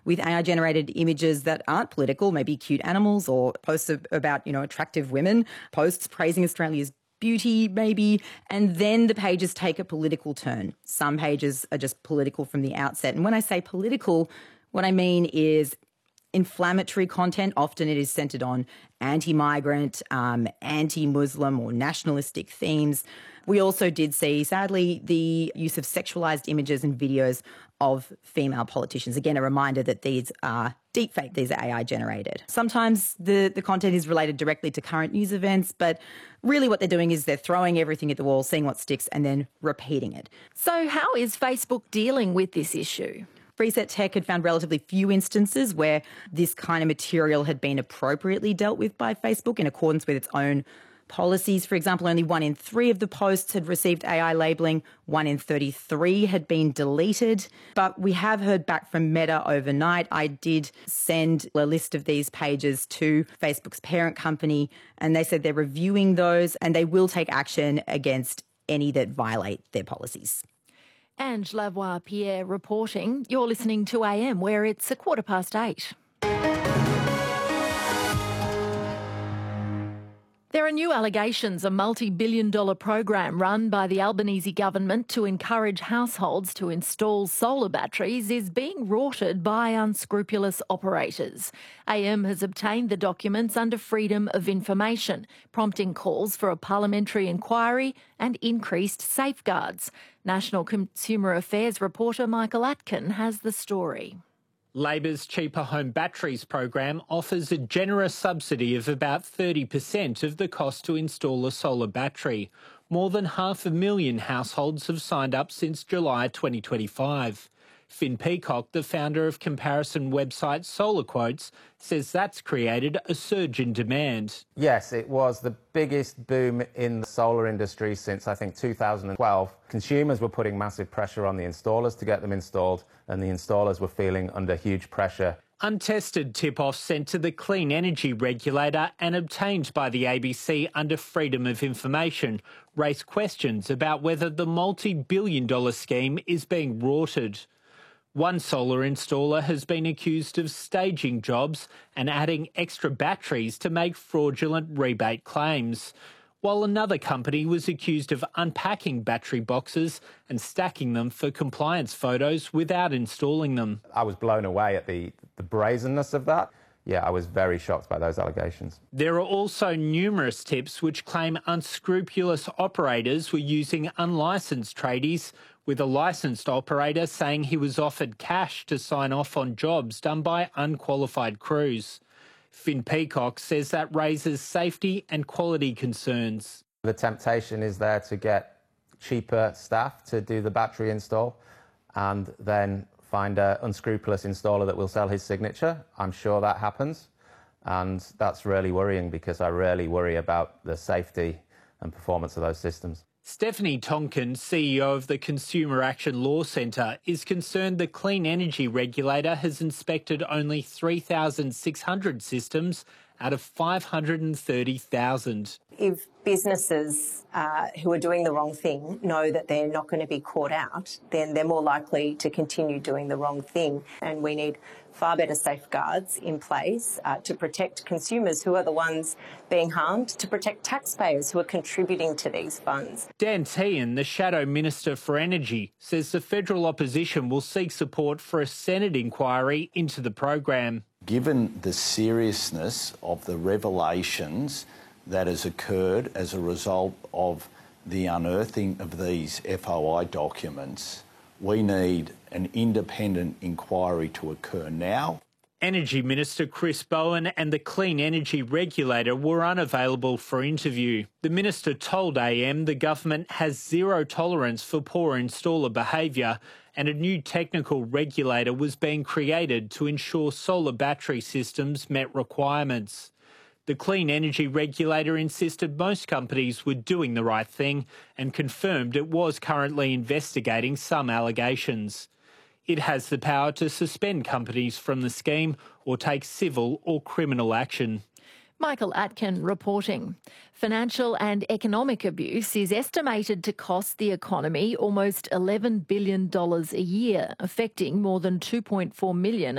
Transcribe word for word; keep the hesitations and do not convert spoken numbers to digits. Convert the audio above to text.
with A I-generated images that aren't political, maybe cute animals or posts about, you know, attractive women, posts praising Australia's beauty maybe, and then the pages take a political turn. Some pages are just political from the outset. And when I say political, what I mean is inflammatory content. Often it is centred on anti-migrant, um, anti-Muslim or nationalistic themes. We also did see, sadly, the use of sexualised images and videos of female politicians. Again, a reminder that these are deepfake, these are A I generated. Sometimes the, the content is related directly to current news events, but really what they're doing is they're throwing everything at the wall, seeing what sticks, and then repeating it. So how is Facebook dealing with this issue? Reset Tech had found relatively few instances where this kind of material had been appropriately dealt with by Facebook in accordance with its own policies. For example, only one in three of the posts had received A I labelling, one in thirty-three had been deleted. But we have heard back from Meta overnight. I did send a list of these pages to Facebook's parent company, and they said they're reviewing those and they will take action against any that violate their policies. Ange Lavoie-Pierre reporting. You're listening to A M, where it's a quarter past eight. There are new allegations a multi-billion dollar program run by the Albanese government to encourage households to install solar batteries is being rorted by unscrupulous operators. A M has obtained the documents under Freedom of Information, prompting calls for a parliamentary inquiry and increased safeguards. National Consumer Affairs reporter Michael Atkin has the story. Labor's Cheaper Home Batteries program offers a generous subsidy of about thirty percent of the cost to install a solar battery. More than half a million households have signed up since July twenty twenty-five. Finn Peacock, the founder of comparison website Solar Quotes, says that's created a surge in demand. Yes, it was the biggest boom in the solar industry since, I think, two thousand twelve. Consumers were putting massive pressure on the installers to get them installed, and the installers were feeling under huge pressure. Untested tip-offs sent to the Clean Energy Regulator and obtained by the A B C under Freedom of Information raise questions about whether the multi-billion dollar scheme is being rorted. One solar installer has been accused of staging jobs and adding extra batteries to make fraudulent rebate claims, while another company was accused of unpacking battery boxes and stacking them for compliance photos without installing them. I was blown away at the, the brazenness of that. Yeah, I was very shocked by those allegations. There are also numerous tips which claim unscrupulous operators were using unlicensed tradies, with a licensed operator saying he was offered cash to sign off on jobs done by unqualified crews. Finn Peacock says that raises safety and quality concerns. The temptation is there to get cheaper staff to do the battery install and then find an unscrupulous installer that will sell his signature. I'm sure that happens, and that's really worrying because I really worry about the safety and performance of those systems. Stephanie Tonkin, C E O of the Consumer Action Law Centre, is concerned the Clean Energy Regulator has inspected only three thousand six hundred systems out of five hundred thirty thousand. If businesses uh, who are doing the wrong thing know that they're not going to be caught out, then they're more likely to continue doing the wrong thing. And we need far better safeguards in place uh, to protect consumers who are the ones being harmed, to protect taxpayers who are contributing to these funds. Dan Tehan, the Shadow Minister for Energy, says the federal opposition will seek support for a Senate inquiry into the program. Given the seriousness of the revelations that has occurred as a result of the unearthing of these F O I documents, we need an independent inquiry to occur now. Energy Minister Chris Bowen and the Clean Energy Regulator were unavailable for interview. The Minister told A M the government has zero tolerance for poor installer behaviour, and a new technical regulator was being created to ensure solar battery systems met requirements. The Clean Energy Regulator insisted most companies were doing the right thing and confirmed it was currently investigating some allegations. It has the power to suspend companies from the scheme or take civil or criminal action. Michael Atkin reporting. Financial and economic abuse is estimated to cost the economy almost eleven billion dollars a year, affecting more than two point four million